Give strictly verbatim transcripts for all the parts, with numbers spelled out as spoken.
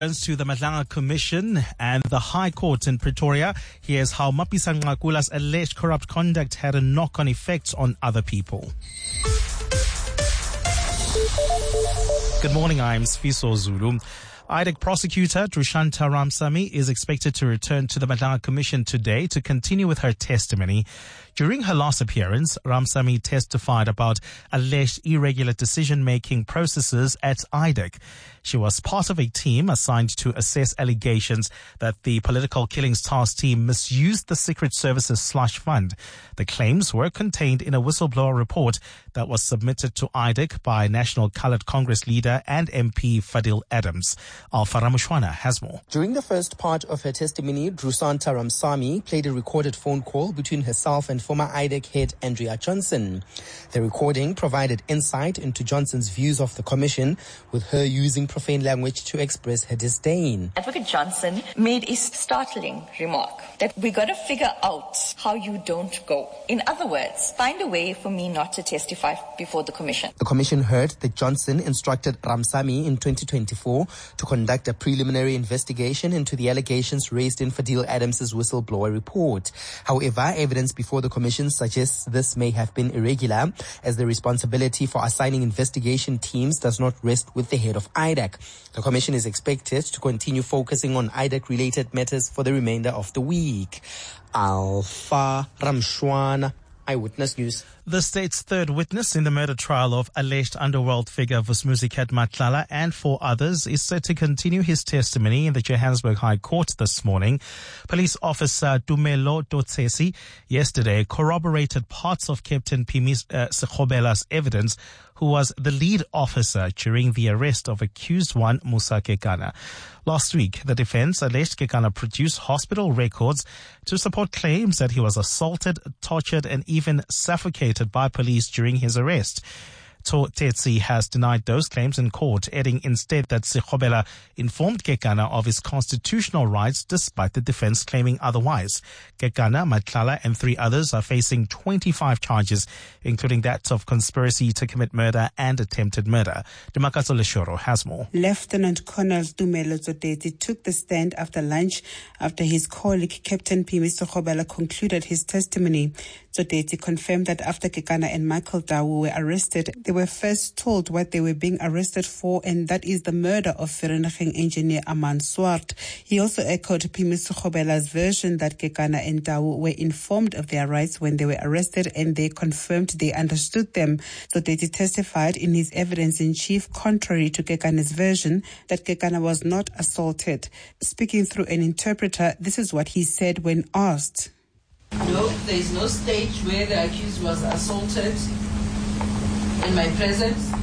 To the Madlanga Commission and the High Court in Pretoria. Here's how Mapisa Nqakula's alleged corrupt conduct had a knock-on effect on other people. Good morning, I'm Sfiso Zulu. I D E C prosecutor Drushanta Ramsamy is expected to return to the Madlanga Commission today to continue with her testimony. During her last appearance, Ramsamy testified about alleged irregular decision-making processes at I D E C. She was part of a team assigned to assess allegations that the Political Killings Task Team misused the Secret Service's slush fund. The claims were contained in a whistleblower report that was submitted to I D E C by National Coloured Congress leader and M P Fadil Adams. Alpha Ramushwana has more. During the first part of her testimony, Drushanta Ramsamy played a recorded phone call between herself and former I D E C head Andrea Johnson. The recording provided insight into Johnson's views of the commission, with her using profane language to express her disdain. Advocate Johnson made a startling remark that we got to figure out how you don't go. In other words, find a way for me not to testify before the commission. The commission heard that Johnson instructed Ramsamy in twenty twenty-four to conduct a preliminary investigation into the allegations raised in Fadil Adams' whistleblower report. However, evidence before the commission suggests this may have been irregular, as the responsibility for assigning investigation teams does not rest with the head of I D E C. The commission is expected to continue focusing on I D E C-related matters for the remainder of the week. Alpha Ramshwana, Eyewitness News. The state's third witness in the murder trial of alleged underworld figure Vusmuzikat Matlala and four others is set to continue his testimony in the Johannesburg High Court this morning. Police officer Tumelo Totsesi yesterday corroborated parts of Captain Pimis uh, Sekgobela's evidence, who was the lead officer during the arrest of accused one Musa Kekana. Last week, the defense alleged Kekana produced hospital records to support claims that he was assaulted, tortured, and even suffocated by police during his arrest. Tetsi has denied those claims in court, adding instead that Sekgobela informed Kekana of his constitutional rights despite the defense claiming otherwise. Kekana, Matlala, and three others are facing twenty-five charges, including that of conspiracy to commit murder and attempted murder. Demakatso Leshoro has more. Lieutenant Colonel Tumelo Tsoteti took the stand after lunch after his colleague Captain Pimis Sekgobela concluded his testimony. Tsoteti confirmed that after Kekana and Michael Dawu were arrested, they were first told what they were being arrested for, and that is the murder of Vereeniging engineer Aman Swart. He also echoed Pimis Sekgobela's version that Kekana and Dawu were informed of their rights when they were arrested, and they confirmed they understood them. Tsoteti testified in his evidence in chief, contrary to Kekana's version, that Kekana was not assaulted. Speaking through an interpreter, this is what he said when asked. No, there is no stage where the accused was assaulted in my presence,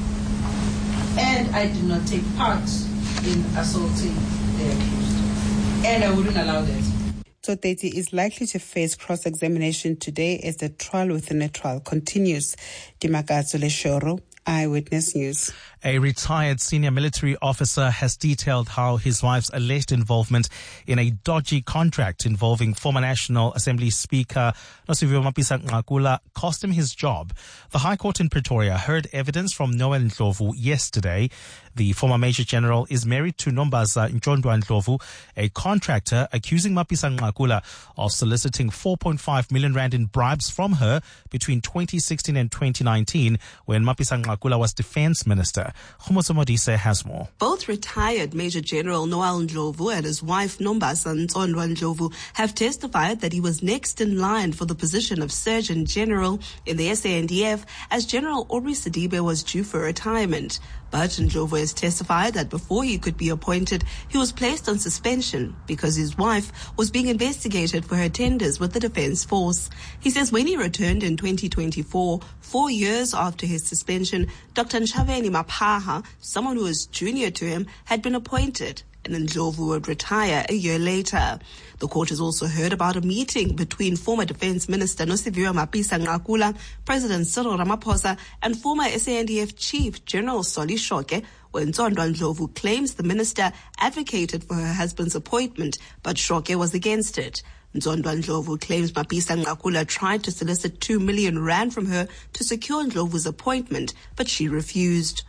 and I did not take part in assaulting the accused, and I wouldn't allow that. Tsoteti is likely to face cross-examination today as the trial within a trial continues. Demakatso Leshoro, Eyewitness News. A retired senior military officer has detailed how his wife's alleged involvement in a dodgy contract involving former National Assembly Speaker Nosiviwe Mapisa Nqakula cost him his job. The High Court in Pretoria heard evidence from Noel Ndlovu yesterday. The former Major General is married to Nombaza Ntshondwa Ndlovu, a contractor accusing Mapisa Nqakula of soliciting four point five million rand in bribes from her between twenty sixteen and twenty nineteen when Mapisa Nqakula was Defence Minister. Khumotso Modise has more. Both retired Major General Noel Ndlovu and his wife Nombaza Ntshondwa Ndlovu have testified that he was next in line for the position of Surgeon General in the S A N D F as General Aubrey Sidibe was due for retirement. But Ndlovu has testified that before he could be appointed, he was placed on suspension because his wife was being investigated for her tenders with the Defence Force. He says when he returned in twenty twenty-four, four years after his suspension, Doctor Nshaveni Mapaha, someone who was junior to him, had been appointed, and Ndlovu would retire a year later. The court has also heard about a meeting between former Defence Minister Nosiviwe Mapisa Nqakula, President Cyril Ramaphosa, and former S A N D F Chief General Solly Shoke, where Ntshondwa Ndlovu claims the minister advocated for her husband's appointment, but Shoke was against it. Ntshondwa Ndlovu claims Mapisa Nqakula tried to solicit two million rand from her to secure Ndlovu's appointment, but she refused.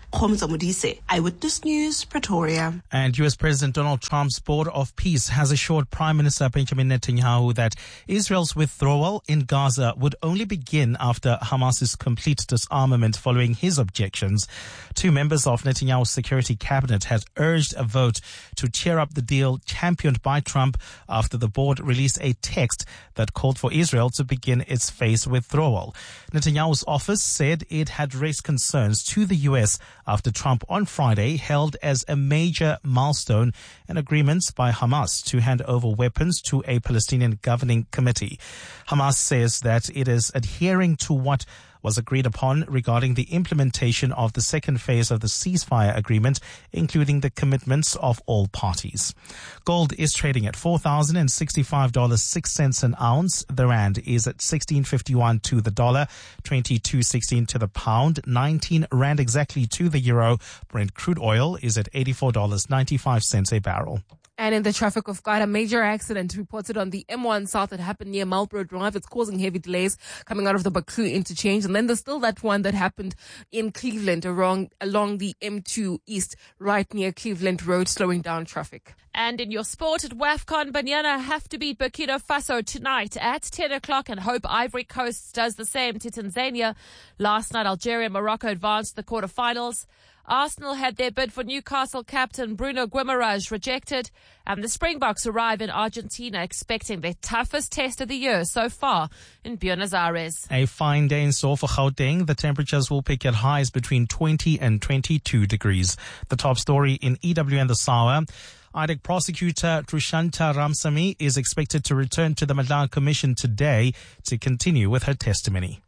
Khomza Modise, Eyewitness News, Pretoria. And U S President Donald Trump's Board of Peace has assured Prime Minister Benjamin Netanyahu that Israel's withdrawal in Gaza would only begin after Hamas's complete disarmament following his objections. Two members of Netanyahu's security cabinet had urged a vote to cheer up the deal championed by Trump after the board released a text that called for Israel to begin its phased withdrawal. Netanyahu's office said it had raised concerns to the U S after Trump on Friday held as a major milestone an agreement by Hamas to hand over weapons to a Palestinian governing committee. Hamas says that it is adhering to what was agreed upon regarding the implementation of the second phase of the ceasefire agreement, including the commitments of all parties. Gold is trading at four thousand sixty-five dollars and six cents an ounce. The rand is at sixteen fifty-one to the dollar, twenty-two sixteen to the pound, nineteen rand exactly to the euro. Brent crude oil is at eighty-four dollars and ninety-five cents a barrel. And in the traffic of God, a major accident reported on the M one South that happened near Marlborough Drive. It's causing heavy delays coming out of the Baku interchange. And then there's still that one that happened in Cleveland along, along the M two East, right near Cleveland Road, slowing down traffic. And in your sport at WAFCON, Banyana have to beat Burkina Faso tonight at ten o'clock and hope Ivory Coast does the same to Tanzania. Last night, Algeria and Morocco advanced to the quarterfinals. Arsenal had their bid for Newcastle captain Bruno Guimaraes rejected, and the Springboks arrive in Argentina expecting their toughest test of the year so far in Buenos Aires. A fine day in store for Gauteng. The temperatures will peak at highs between twenty and twenty-two degrees. The top story in E W N this hour. I D A C prosecutor Trushanta Ramsamy is expected to return to the Madlanga Commission today to continue with her testimony.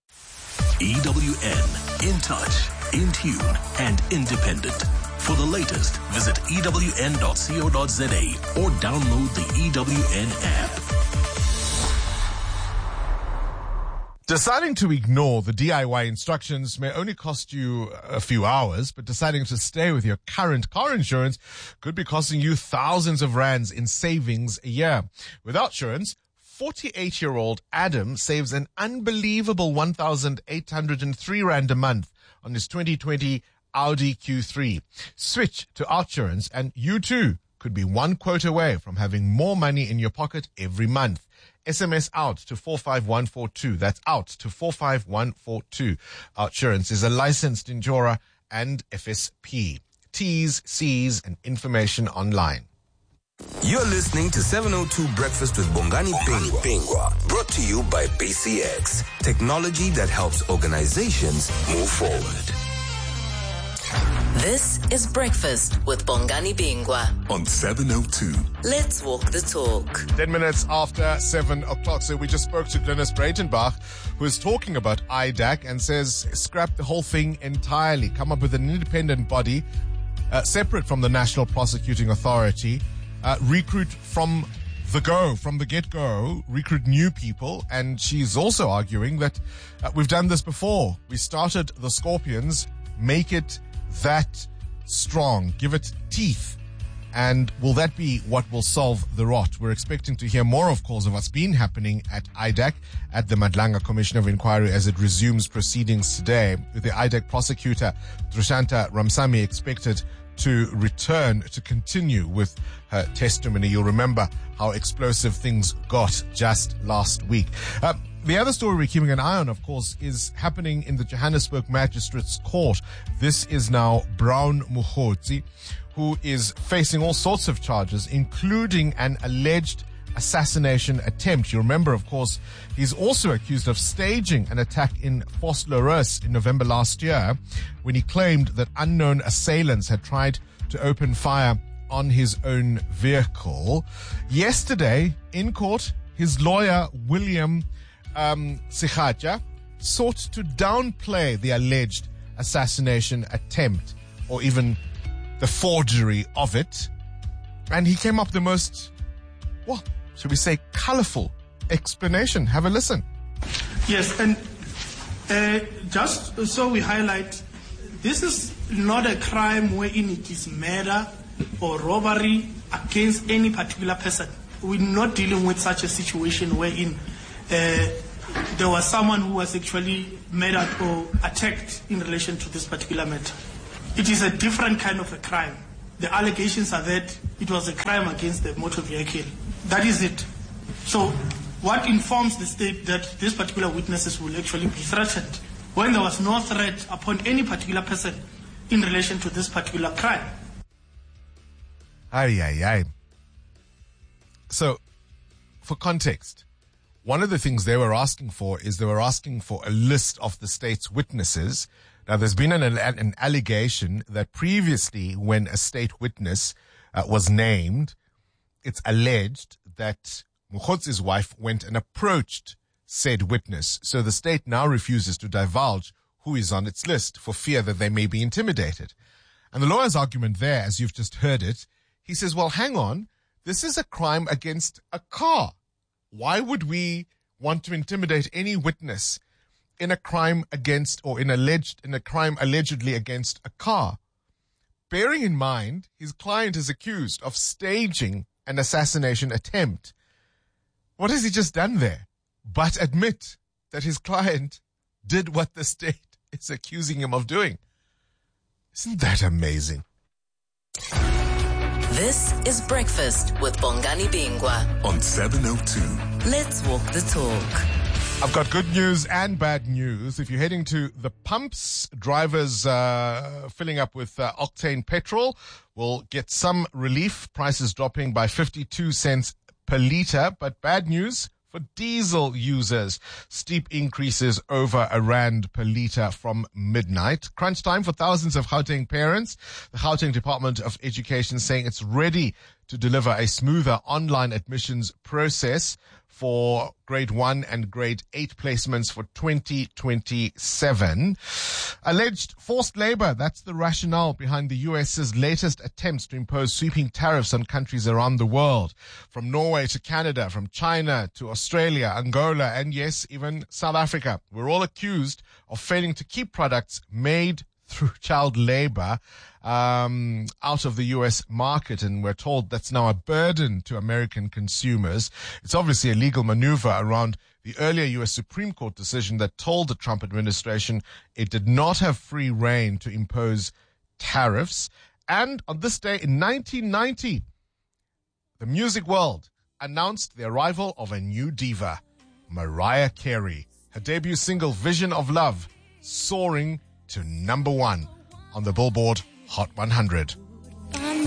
E W N, in touch, in tune, and independent. For the latest, visit E W N dot co dot za or download the E W N app. Deciding to ignore the D I Y instructions may only cost you a few hours, but deciding to stay with your current car insurance could be costing you thousands of rands in savings a year. Without insurance, forty-eight-year-old Adam saves an unbelievable one thousand eight hundred three rand a month on his twenty twenty Audi Q three. Switch to Outsurance and you too could be one quote away from having more money in your pocket every month. S M S out to four five one four two. That's out to four five one four two. Outsurance is a licensed insurer and F S P. T's, C's, and information online. You're listening to seven oh two Breakfast with Bongani Pingwa, brought to you by B C X, technology that helps organizations move forward. This is Breakfast with Bongani Bingwa on seven oh two. Let's walk the talk. Ten minutes after seven o'clock. So we just spoke to Glynis Breitenbach, who is talking about I D A C and says scrap the whole thing entirely. Come up with an independent body uh, separate from the National Prosecuting Authority. Uh, recruit from the go, from the get-go, recruit new people. And she's also arguing that uh, we've done this before. We started the Scorpions, make it that strong, give it teeth. And will that be what will solve the rot? We're expecting to hear more, of course, of what's been happening at I D A C, at the Madlanga Commission of Inquiry, as it resumes proceedings today, with the I D A C prosecutor, Trushanta Ramsamy, expected to return to continue with her testimony. You'll remember how explosive things got just last week. Uh, the other story we're keeping an eye on, of course, is happening in the Johannesburg Magistrates Court. This is now Brown Mokgotsi, who is facing all sorts of charges, including an alleged assassination attempt. You remember, of course, he's also accused of staging an attack in Vosloorus in November last year, when he claimed that unknown assailants had tried to open fire on his own vehicle. Yesterday, in court, his lawyer, William um, Sikhacha, sought to downplay the alleged assassination attempt, or even the forgery of it. And he came up with the most, well, should we say, colorful explanation. Have a listen. Yes, and uh, just so we highlight, this is not a crime wherein it is murder or robbery against any particular person. We're not dealing with such a situation wherein uh, there was someone who was actually murdered or attacked in relation to this particular matter. it is a different kind of a crime. The allegations are that it was a crime against the motor vehicle. That is it. So what informs the state that these particular witnesses will actually be threatened when there was no threat upon any particular person in relation to this particular crime? Aye, aye, aye. So, for context, one of the things they were asking for is they were asking for a list of the state's witnesses. Now, there's been an, an allegation that previously when a state witness uh, was named, it's alleged that Mokgotzi's wife went and approached said witness. So the state now refuses to divulge who is on its list for fear that they may be intimidated. And the lawyer's argument there, as you've just heard it, he says, well, hang on, this is a crime against a car. Why would we want to intimidate any witness in a crime against or in alleged in a crime allegedly against a car? Bearing in mind, his client is accused of staging an assassination attempt. What has he just done there? But admit that his client did what the state is accusing him of doing. Isn't that amazing? This is Breakfast with Bongani Bingwa on seven oh two. Let's walk the talk. I've got good news and bad news. If you're heading to the pumps, drivers uh, filling up with uh, octane petrol will get some relief. Prices dropping by fifty-two cents per litre. But bad news for diesel users. Steep increases over a rand per litre from midnight. Crunch time for thousands of Gauteng parents. The Gauteng Department of Education saying it's ready to deliver a smoother online admissions process for grade one and grade eight placements for twenty twenty-seven. Alleged forced labor, that's the rationale behind the U S's latest attempts to impose sweeping tariffs on countries around the world. From Norway to Canada, from China to Australia, Angola, and yes, even South Africa. We're all accused of failing to keep products made through child labor um, out of the U S market, and we're told that's now a burden to American consumers. It's obviously a legal maneuver around the earlier U S Supreme Court decision that told the Trump administration it did not have free rein to impose tariffs. And on this day in nineteen ninety, the music world announced the arrival of a new diva, Mariah Carey. Her debut single, Vision of Love, soaring to number one on the Billboard Hot one hundred.